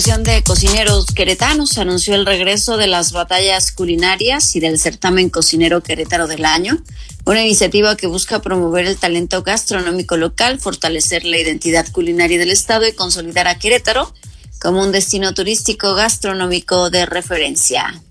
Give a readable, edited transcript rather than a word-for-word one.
De cocineros queretanos anunció el regreso de las batallas culinarias y del certamen cocinero querétaro del año, una iniciativa que busca promover el talento gastronómico local, fortalecer la identidad culinaria del estado y consolidar a Querétaro como un destino turístico gastronómico de referencia.